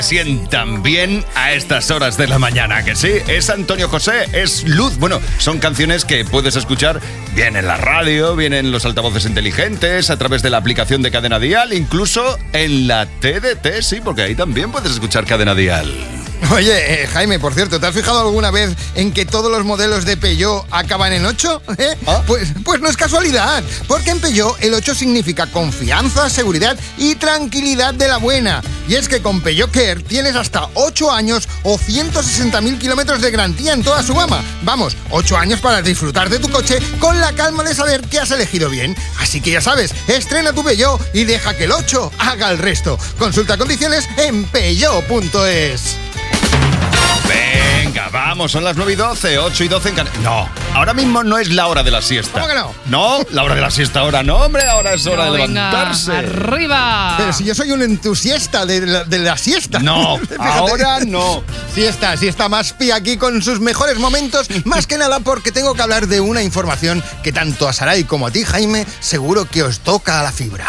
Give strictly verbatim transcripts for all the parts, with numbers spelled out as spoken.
Sientan bien a estas horas de la mañana, que sí, es Antonio José, es Luz. Bueno, son canciones que puedes escuchar bien en la radio, bien en los altavoces inteligentes, a través de la aplicación de Cadena Dial, incluso en la T D T, sí, porque ahí también puedes escuchar Cadena Dial. Oye, eh, Jaime, por cierto, ¿te has fijado alguna vez en que todos los modelos de Peugeot acaban en ocho? ¿Eh? ¿Ah? Pues, pues no es casualidad, porque en Peugeot el ocho significa confianza, seguridad y tranquilidad de la buena. Y es que con Peugeot Care tienes hasta ocho años o ciento sesenta mil kilómetros de garantía en toda su gama. Vamos, ocho años para disfrutar de tu coche con la calma de saber que has elegido bien. Así que ya sabes, estrena tu Peugeot y deja que el ocho haga el resto. Consulta condiciones en peugeot punto es. Venga, vamos, son las nueve y doce, ocho y doce en Canarias. No, ahora mismo no es la hora de la siesta. ¿Cómo que no? No, la hora de la siesta ahora no, hombre, ahora es hora no, de venga, levantarse. ¡Arriba! Pero si yo soy un entusiasta de la, de la siesta. No, Fíjate. ahora no. Siesta, siesta más pi aquí con sus mejores momentos, más que nada porque tengo que hablar de una información que tanto a Saray como a ti, Jaime, seguro que os toca a la fibra.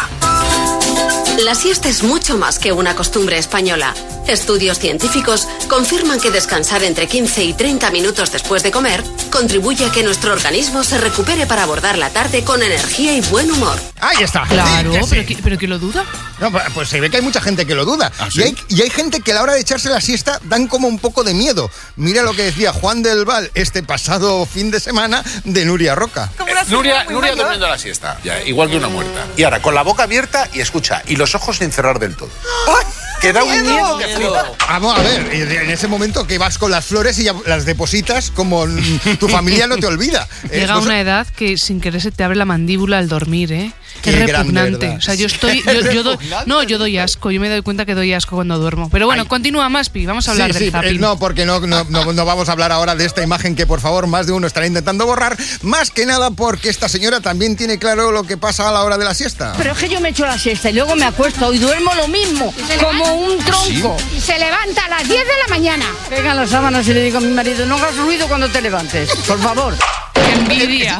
La siesta es mucho más que una costumbre española. Estudios científicos confirman que descansar entre quince y treinta minutos después de comer contribuye a que nuestro organismo se recupere para abordar la tarde con energía y buen humor. Ahí está. Claro, Sí, que sí. pero, que, pero que lo duda. No, pues se ve que hay mucha gente que lo duda. ¿Ah, sí? y, hay, y hay gente que a la hora de echarse la siesta dan como un poco de miedo. Mira lo que decía Juan del Val este pasado fin de semana de Nuria Roca. Eh, Nuria, Nuria durmiendo la siesta, ya, igual que una muerta. Y ahora, con la boca abierta y escucha, y los ojos sin cerrar del todo. ¡Ay! Que da un miedo que flipa. Vamos a ver, en ese momento que vas con las flores y ya las depositas como tu familia no te olvida. Llega Eh, una edad que sin querer se te abre la mandíbula al dormir, ¿eh? Qué es grande, repugnante. ¿verdad? O sea, yo estoy. Yo, yo doy, no, yo doy asco. Yo me doy cuenta que doy asco cuando duermo. Pero bueno, Ay. continúa, Maspi. Vamos a hablar sí, del sí, zapping. eh, no, porque no, no, no, no vamos a hablar ahora de esta imagen que por favor más de uno estará intentando borrar. Más que nada porque esta señora también tiene claro lo que pasa a la hora de la siesta. Pero es que yo me echo la siesta y luego me acuesto y duermo lo mismo, como un tronco. Y se levanta a las diez de la mañana. Pegan las sábanas y le digo a mi marido, no hagas ruido cuando te levantes, por favor. ¡Qué envidia!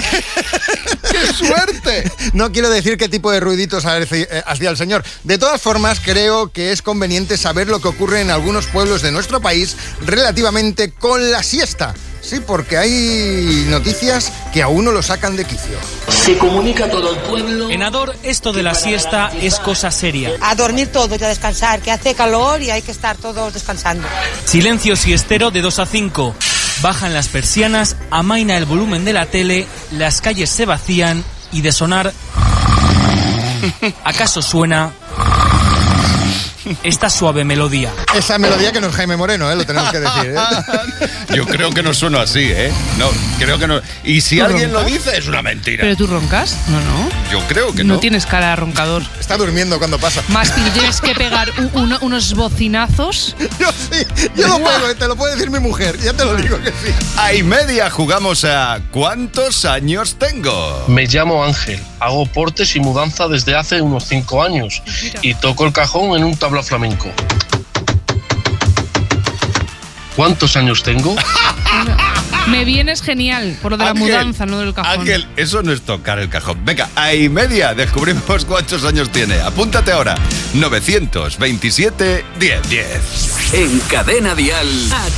¡Qué suerte! No quiero decir qué tipo de ruiditos hacía el señor. De todas formas, creo que es conveniente saber lo que ocurre en algunos pueblos de nuestro país relativamente con la siesta. Sí, porque hay noticias que a uno lo sacan de quicio. Se comunica a todo el pueblo. En Ador, esto de la siesta es cosa seria. A dormir todos y a descansar, que hace calor y hay que estar todos descansando. Silencio siestero de dos a cinco. Bajan las persianas, amaina el volumen de la tele, las calles se vacían y de sonar... ¿Acaso suena esta suave melodía? Esa melodía que no es Jaime Moreno, ¿eh? Lo tenemos que decir, ¿eh? Yo creo que no suena así, ¿eh? No, creo que no. Y si alguien lo dice, es una mentira. ¿Pero tú roncas? No, no. Yo creo que no. No tienes cara de roncador. Está durmiendo cuando pasa. Maspi, tienes que pegar un, un, unos bocinazos. Yo sí, yo lo pego, ¿eh? Te lo puede decir mi mujer, ya te lo digo que sí. A y media jugamos a ¿cuántos años tengo? Me llamo Ángel, hago portes y mudanza desde hace unos cinco años y toco el cajón en un tabla flamenco. ¿Cuántos años tengo? Me vienes genial, por lo de Ángel, la mudanza, no del cajón. Ángel, eso no es tocar el cajón. Venga, a y media descubrimos cuántos años tiene. Apúntate ahora. novecientos veintisiete, diez diez. En Cadena Dial.